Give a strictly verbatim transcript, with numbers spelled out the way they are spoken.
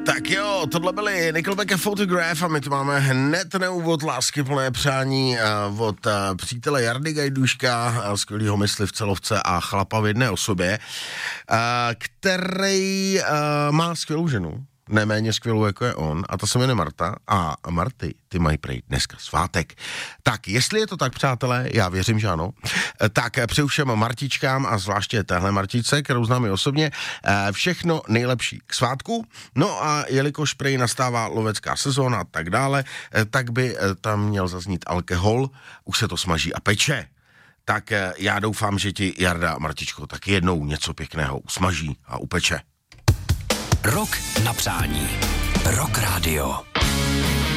Tak jo, tohle byly Nickelback a Photograph a my tu máme hned na úvod láskyplné přání uh, od uh, přítele Jardy Gajduška, uh, skvělýho myslivce, lovce a chlapa v jedné osobě, uh, který uh, má skvělou ženu, neméně skvělou, jako je on, a ta se jmenuje Marta, a Marty, ty mají prejít dneska svátek. Tak, jestli je to tak, přátelé, já věřím, že ano, tak přeju všem Martičkám a zvláště téhle Martičce, kterou znám i osobně, všechno nejlepší k svátku. No a jelikož prej nastává lovecká sezóna a tak dále, tak by tam měl zaznít alkohol, už se to smaží a peče. Tak já doufám, že ti Jarda a Martičko tak jednou něco pěkného usmaží a upeče. Rok na přání. Rock Radio.